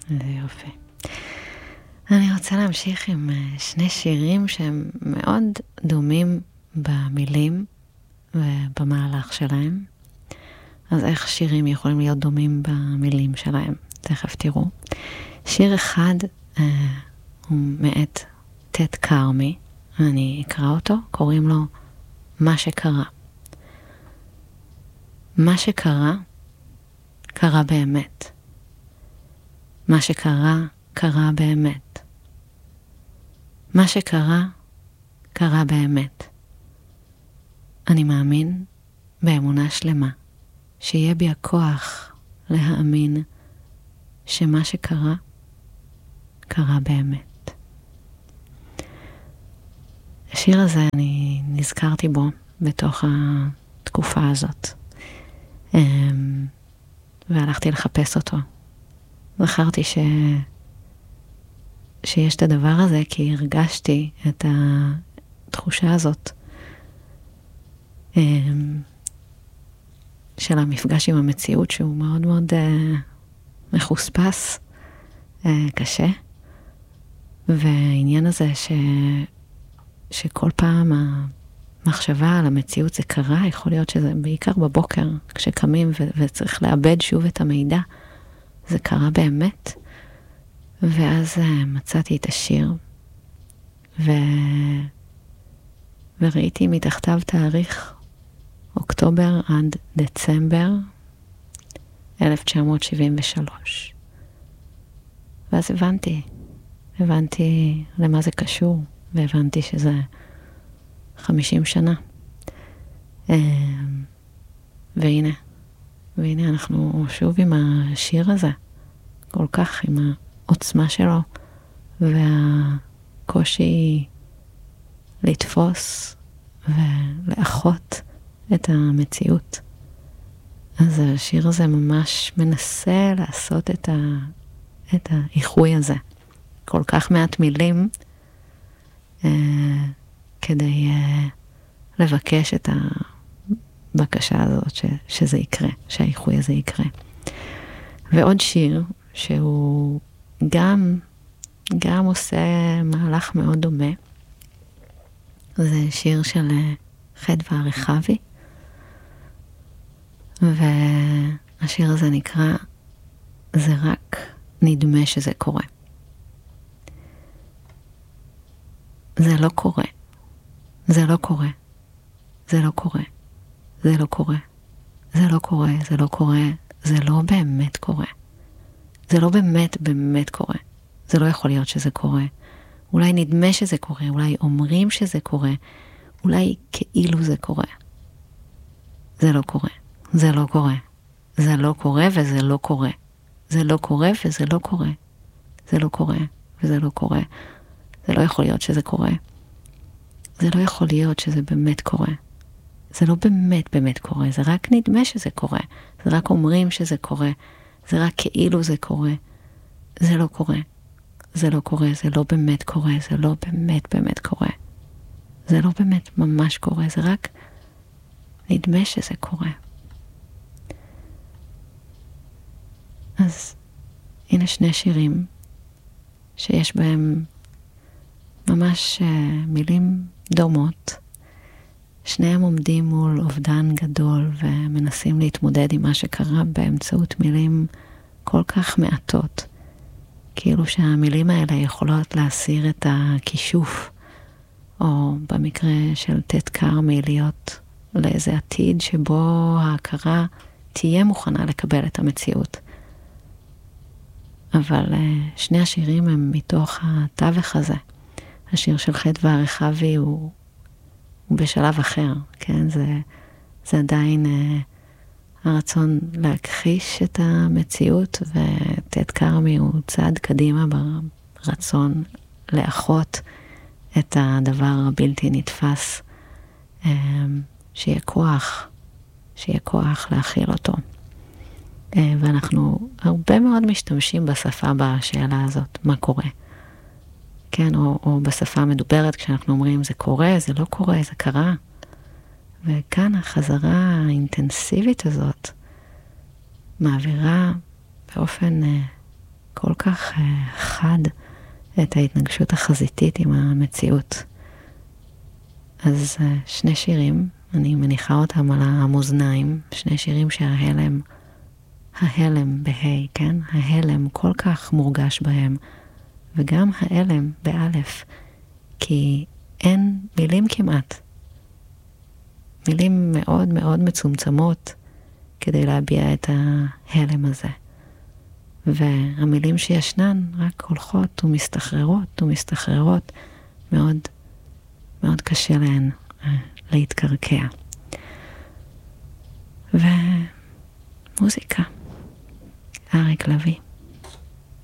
זה יופי. אני רוצה להמשיך עם שני שירים שהם מאוד דומים במילים ובמהלך שלהם. אז איך שירים יכולים להיות דומים במילים שלהם? תכף תראו. שיר אחד הוא מאת טד קרמי, אני אקרא אותו, קוראים לו מה שקרה. מה שקרה, קרה באמת. מה שקרה, קרה באמת. מה שקרה, קרה באמת. אני מאמין באמונה שלמה, שיהיה בי הכוח להאמין שמה שקרה, קרה באמת. השיר הזה, אני נזכרתי בו בתוך התקופה הזאת. והלכתי לחפש אותו. זכרתי שיש את הדבר הזה, כי הרגשתי את התחושה הזאת של המפגש עם המציאות, שהוא מאוד מאוד מחוספס, קשה. והעניין הזה שכל פעם המחשבה על המציאות זה קרה, יכול להיות שזה בעיקר בבוקר, כשקמים וצריך לאבד שוב את המידע, זה קרה באמת. ואז מצאתי את השיר, וראיתי מתחתיו תאריך אוקטובר עד דצמבר 1973. ואז הבנתי למה זה קשור, והבנתי שזה 50 שנה. והנה אנחנו שוב עם השיר הזה, כל כך עם העוצמה שלו, והקושי לתפוס ולאחות את המציאות. אז השיר הזה ממש מנסה לעשות את האיחוי הזה. כל כך מעט מילים כדי לבקש את הבקשה הזאת שזה יקרה, שהאיחוי הזה יקרה. ועוד שיר שהוא גם עושה מהלך מאוד דומה. זה שיר של חדווה ארחבי, והשיר הזה נקרא זה רק נדמה שזה קורה. זה לא קורה. זה לא קורה. זה לא קורה. זה לא קורה. זה לא קורה. זה לא קורה. זה לא באמת קורה. זה לא באמת קורה. זה לא יכול להיות שזה קורה. אולי נדמה שזה קורה. אולי אומרים שזה קורה. אולי כאילו זה קורה. זה לא קורה. זה לא קורה. זה לא קורה וזה לא קורה. זה לא קורה וזה לא קורה. זה לא קורה וזה לא קורה. זה לא יכול להיות שזה קורה. זה לא יכול להיות שזה באמת קורה. זה לא באמת קורה. זה רק נדמה שזה קורה. זה רק אומרים שזה קורה. זה רק כאילו זה קורה. זה לא קורה. זה לא קורה. זה לא באמת קורה. זה לא באמת קורה. זה לא באמת ממש קורה. זה רק נדמה שזה קורה. אז הנה שני שירים שיש בהם ממש מילים דומות. שניהם עומדים מול אובדן גדול ומנסים להתמודד עם מה שקרה באמצעות מילים כל כך מעטות. כאילו שהמילים האלה יכולות להסיר את הכישוף, או במקרה של טד קרמי להיות לאיזה עתיד שבו ההכרה תהיה מוכנה לקבל את המציאות. אבל שני השירים הם מתוך התווך הזה. השיר של חדווה ארחבי הוא בשלב אחר, כן? זה עדיין הרצון להכחיש את המציאות, וטד קרמי הוא צעד קדימה ברצון לאחות את הדבר הבלתי נתפס, שיהיה כוח להכיל אותו. ואנחנו הרבה מאוד משתמשים בשפה בשאלה הזאת, מה קורה? כן, או בשפה המדוברת, כשאנחנו אומרים זה קורה, זה לא קורה, זה קרה. וכאן החזרה האינטנסיבית הזאת מעבירה באופן כל כך חד את ההתנגשות החזיתית עם המציאות. אז שני שירים, אני מניחה אותם על המאזניים, שני שירים שההלם, בהי, כן? ההלם כל כך מורגש בהם, וגם ההלם באלף, כי אין מילים כמעט. מילים מאוד מאוד מצומצמות כדי להביע את ההלם הזה. והמילים שישנן רק הולכות ומסתחררות, מאוד מאוד קשה להן להתקרקע. ומוזיקה, אריק לביא.